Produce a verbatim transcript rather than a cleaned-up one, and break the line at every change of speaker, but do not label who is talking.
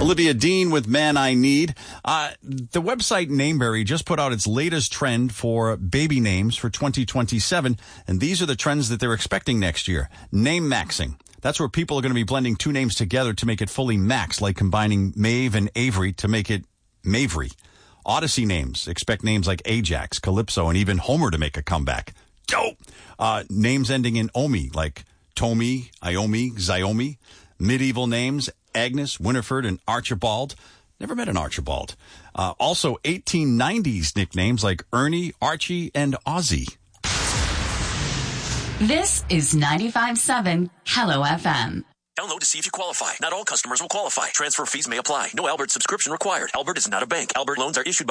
Olivia Dean with Man I Need. Uh, the website Nameberry just put out its latest trend for baby names for twenty twenty-seven, and these are the trends that they're expecting next year. Name maxing. That's where people are going to be blending two names together to make it fully maxed, like combining Maeve and Avery to make it Mavery. Odyssey names. Expect names like Ajax, Calypso, and even Homer to make a comeback. Dope! Uh, names ending in Omi, like Tomi, Iomi, Xiomi. Medieval names, Agnes, Winifred, and Archibald. Never met an Archibald. Uh, also, eighteen nineties nicknames like Ernie, Archie, and Ozzy.
This is ninety-five point seven Hello F M.
Download to see if you qualify. Not all customers will qualify. Transfer fees may apply. No Albert subscription required. Albert is not a bank. Albert loans are issued by